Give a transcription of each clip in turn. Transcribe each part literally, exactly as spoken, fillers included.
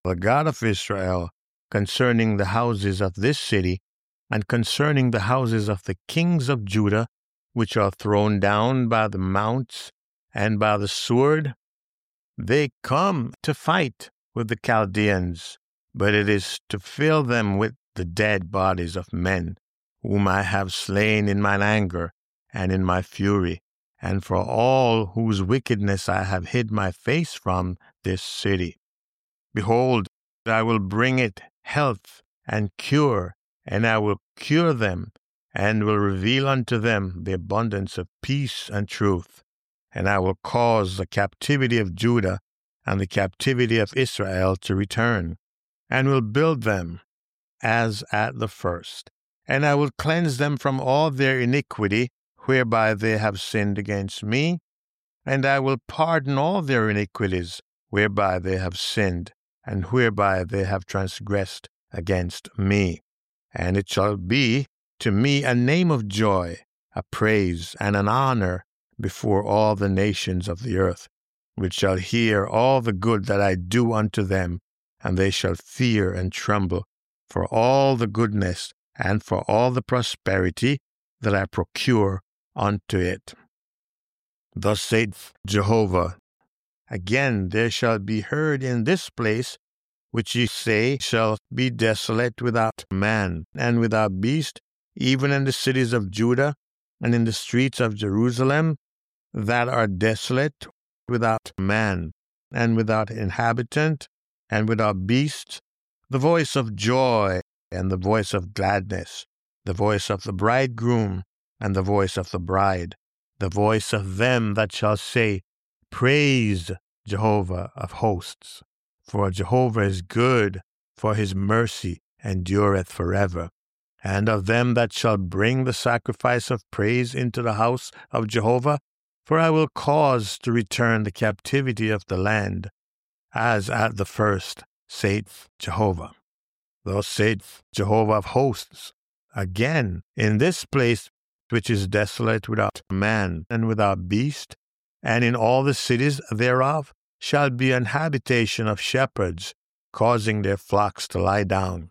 the God of Israel, concerning the houses of this city, and concerning the houses of the kings of Judah, which are thrown down by the mounts and by the sword. They come to fight with the Chaldeans, but it is to fill them with the dead bodies of men, whom I have slain in mine anger and in my fury, and for all whose wickedness I have hid my face from this city. Behold, I will bring it health and cure, and I will cure them, and will reveal unto them the abundance of peace and truth. And I will cause the captivity of Judah and the captivity of Israel to return, and will build them as at the first. And I will cleanse them from all their iniquity, whereby they have sinned against me, and I will pardon all their iniquities, whereby they have sinned, and whereby they have transgressed against me. And it shall be to me a name of joy, a praise, and an honor before all the nations of the earth, which shall hear all the good that I do unto them, and they shall fear and tremble for all the goodness and for all the prosperity that I procure unto it. Thus saith Jehovah, again there shall be heard in this place, which ye say shall be desolate without man and without beast, even in the cities of Judah and in the streets of Jerusalem, that are desolate without man and without inhabitant and without beast, the voice of joy and the voice of gladness, the voice of the bridegroom and the voice of the bride, the voice of them that shall say, Praise Jehovah of hosts. For Jehovah is good, for his mercy endureth forever. And of them that shall bring the sacrifice of praise into the house of Jehovah, for I will cause to return the captivity of the land, as at the first, saith Jehovah. Thus saith Jehovah of hosts, again, in this place which is desolate without man and without beast, and in all the cities thereof shall be an habitation of shepherds, causing their flocks to lie down.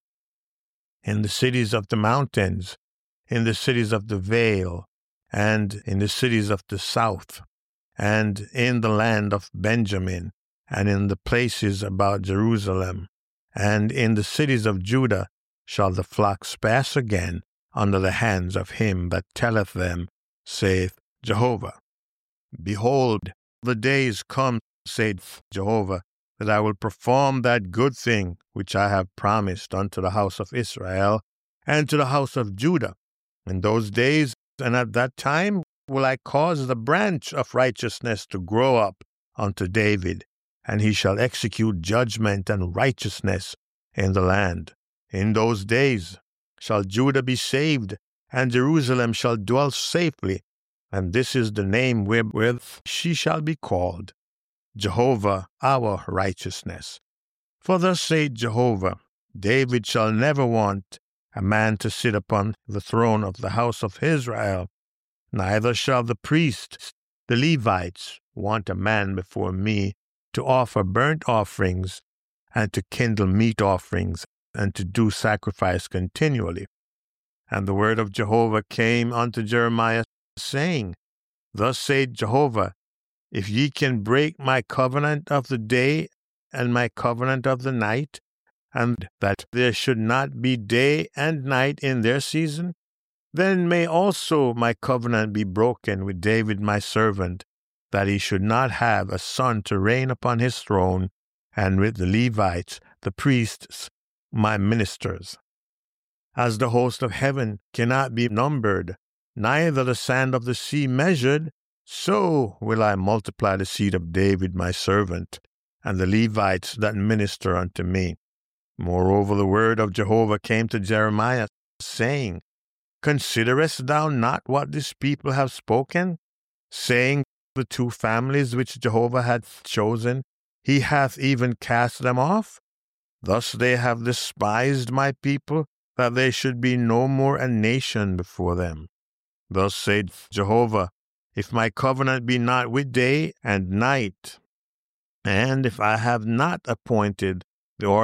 In the cities of the mountains, in the cities of the vale, and in the cities of the south, and in the land of Benjamin, and in the places about Jerusalem, and in the cities of Judah shall the flocks pass again under the hands of him that telleth them, saith Jehovah. Behold, the days come, saith Jehovah, that I will perform that good thing which I have promised unto the house of Israel and to the house of Judah. In those days and at that time will I cause the branch of righteousness to grow up unto David, and he shall execute judgment and righteousness in the land. In those days shall Judah be saved, and Jerusalem shall dwell safely, and this is the name wherewith she shall be called, Jehovah our righteousness. For thus saith Jehovah, David shall never want a man to sit upon the throne of the house of Israel, neither shall the priests, the Levites, want a man before me to offer burnt offerings, and to kindle meat offerings, and to do sacrifice continually. And the word of Jehovah came unto Jeremiah, saying, Thus saith Jehovah, if ye can break my covenant of the day and my covenant of the night, and that there should not be day and night in their season, then may also my covenant be broken with David my servant, that he should not have a son to reign upon his throne, and with the Levites, the priests, my ministers. As the host of heaven cannot be numbered, neither the sand of the sea measured, so will I multiply the seed of David my servant, and the Levites that minister unto me. Moreover, the word of Jehovah came to Jeremiah, saying, Considerest thou not what this people have spoken, saying, the two families which Jehovah hath chosen, he hath even cast them off? Thus they have despised my people, that they should be no more a nation before them. Thus saith Jehovah, if my covenant be not with day and night, and if I have not appointed